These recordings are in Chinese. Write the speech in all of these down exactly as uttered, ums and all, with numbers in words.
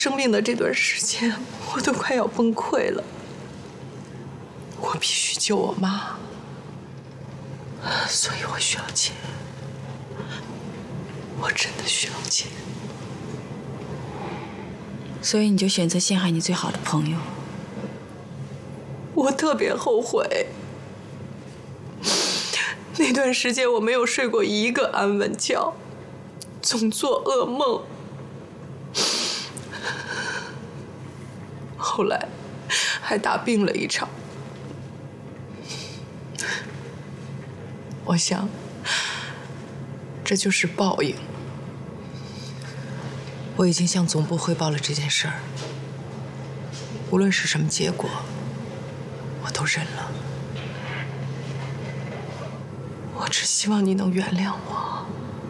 生病的这段时间，我都快要崩溃了。我必须救我妈，所以我需要钱。我真的需要钱。 所以你就选择陷害你最好的朋友。 我特别后悔。那段时间我没有睡过一个安稳觉，总做噩梦。后来还大病了一场。我想，这就是报应。我已经向总部汇报了这件事儿，无论是什么结果，我都认了。我只希望你能原谅我。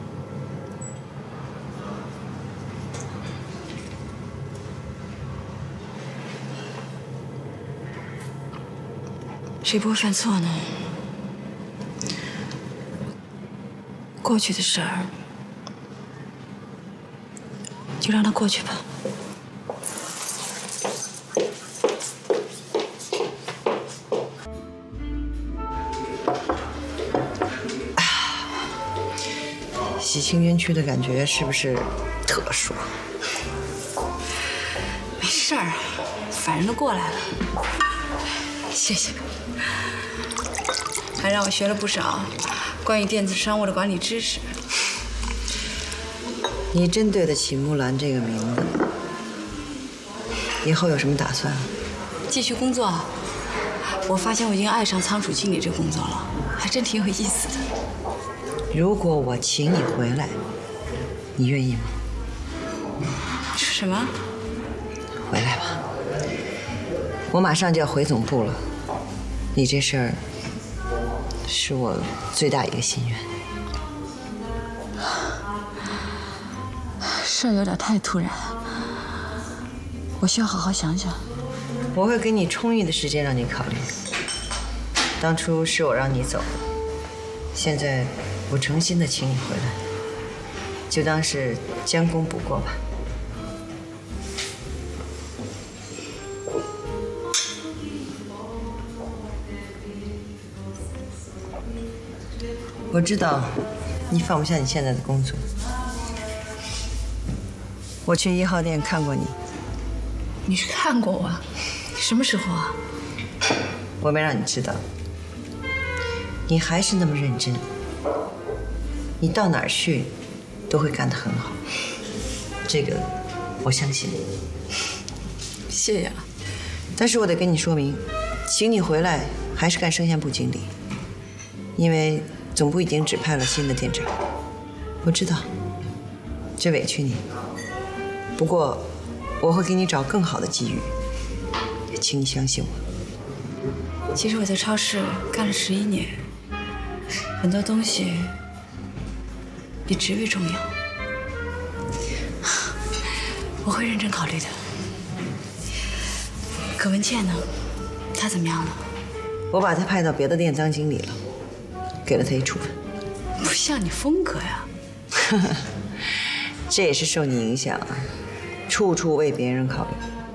谁不会犯错呢？过去的事儿，就让它过去吧。 洗清冤屈的感觉是不是特爽？ 没事儿，反正都过来了。谢谢，还让我学了不少关于电子商务的管理知识。 你真对得起木兰这个名字。以后有什么打算？ 继续工作。我发现我已经爱上仓储经理这工作了，还真挺有意思的。 如果我请你回来，你愿意吗？ 说什么？ 回来吧，我马上就要回总部了。你这事儿是我最大一个心愿。 事儿有点太突然，我需要好好想想。 我会给你充裕的时间让你考虑。当初是我让你走的，现在我诚心的请你回来，就当是将功补过吧。我知道你放不下你现在的工作。我去一号店看过你。 你是看过我？什么时候啊？ 我没让你知道。你还是那么认真，你到哪儿去都会干得很好，这个我相信。 谢谢啊。 但是我得跟你说明，请你回来还是干生鲜部经理，因为总部已经指派了新的店长。我知道，这委屈你，不过我会给你找更好的机遇，请你相信我。 其实我在超市干了十一年，很多东西比职位重要，我会认真考虑的。可文倩呢？她怎么样了？ 我把她派到别的店当经理了，给了她一处分。 不像你风格呀。 这也是受你影响啊，处处为别人考虑。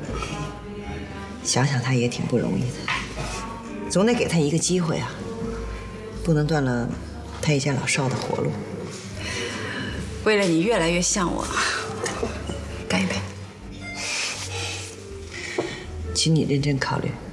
想想她也挺不容易的，总得给她一个机会啊，不能断了她一家老少的活路。 为了你越来越像我，干一杯。 请你认真考虑。